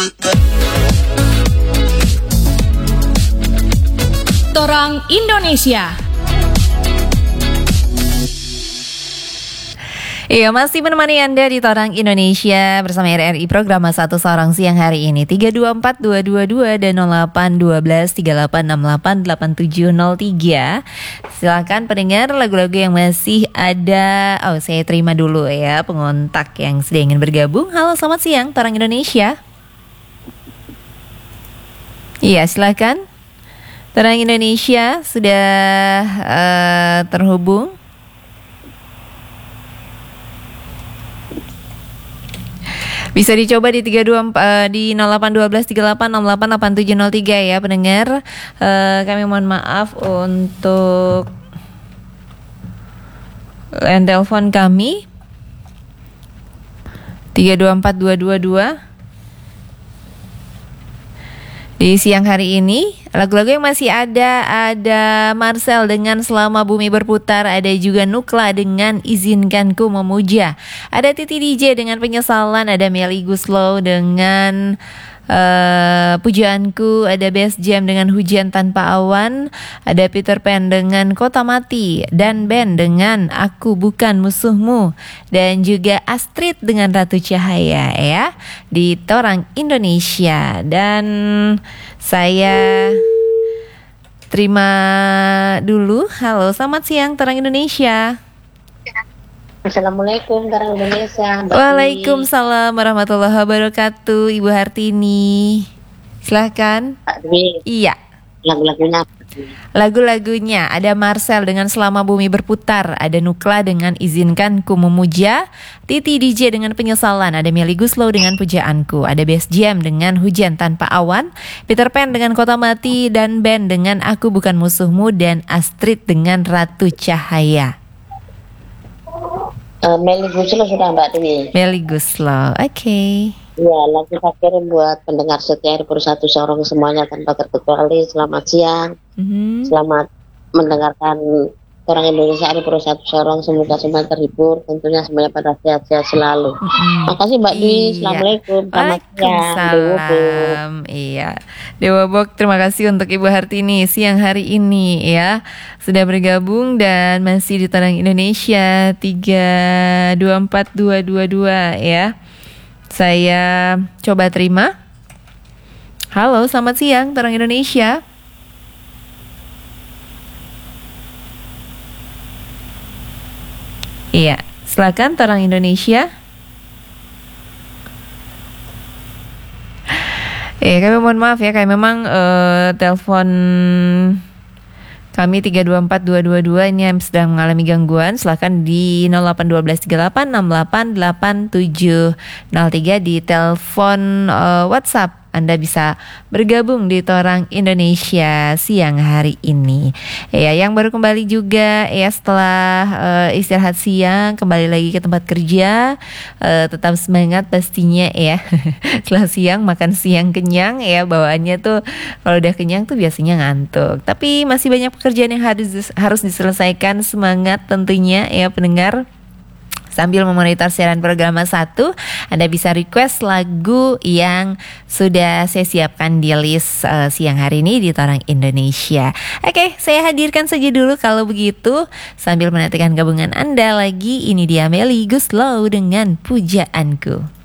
Torang Indonesia. Iya, masih menemani Anda di Torang Indonesia bersama RRI Program 1 Sorong siang hari ini 324-222 dan 0812-3868-8703. Silakan pendengar lagu-lagu yang masih ada. Oh, saya terima dulu ya pengontak yang sedang ingin bergabung. Halo, selamat siang Torang Indonesia. Iya, silakan. Torang Indonesia sudah terhubung. Bisa dicoba di 32 di 081238688703 ya pendengar. Kami mohon maaf untuk line telepon kami 324222. Di siang hari ini lagu-lagu yang masih ada Marcel dengan Selama Bumi Berputar, ada juga Nukla dengan Izinkanku Memuja, ada Titi DJ dengan Penyesalan, ada Melly Guslow dengan Pujaanku, ada Best Jam dengan Hujan Tanpa Awan, ada Peter Pan dengan Kota Mati, dan Ben dengan Aku Bukan Musuhmu, dan juga Astrid dengan Ratu Cahaya ya di Torang Indonesia. Dan saya terima dulu. Halo, selamat siang Torang Indonesia. Assalamualaikum Torang Indonesia. Waalaikumsalam warahmatullahi wabarakatuh, Ibu Hartini. Silahkan. Iya. Lagu-lagunya ada Marcel dengan Selama Bumi Berputar, ada Nukla dengan Izinkanku Memuja, Titi DJ dengan Penyesalan, ada Melly Guslow dengan Pujaanku, ada Best Jam dengan Hujan Tanpa Awan, Peter Pan dengan Kota Mati, dan Ben dengan Aku Bukan Musuhmu, dan Astrid dengan Ratu Cahaya. Melly Guslow sudah Mbak Dewi. Melly Guslow, oke. Ya, lagu saya kirim buat pendengar setia RRI Satu Sorong semuanya tanpa terkecuali. Selamat siang. Selamat mendengarkan Torang Indonesia RRI Satu Sorong. Semoga semua terhibur. Tentunya semuanya pada sehat-sehat selalu. Makasih Mbak Dwi. Assalamualaikum. Selamat siang. Iya. Dewa Bok, terima kasih untuk Ibu Hartini siang hari ini ya sudah bergabung dan masih di Torang Indonesia 324222 ya. Saya coba terima. Halo, selamat siang Torang Indonesia. Iya, silakan Torang Indonesia. Kami mohon maaf ya, kami memang telepon kami 324222 ini yang sedang mengalami gangguan. Silakan di 081238688703 di telepon WhatsApp. Anda bisa bergabung di Torang Indonesia siang hari ini. Ya, yang baru kembali juga ya setelah istirahat siang kembali lagi ke tempat kerja, tetap semangat pastinya ya. Setelah siang makan siang kenyang ya, bawaannya tuh kalau udah kenyang tuh biasanya ngantuk. Tapi masih banyak pekerjaan yang harus diselesaikan. Semangat tentunya ya pendengar. Sambil memonitor siaran program 1, Anda bisa request lagu yang sudah saya siapkan di list siang hari ini di Torang Indonesia. Oke, saya hadirkan saja dulu kalau begitu. Sambil menantikan gabungan Anda lagi, ini dia Melly Guslow dengan Pujaanku.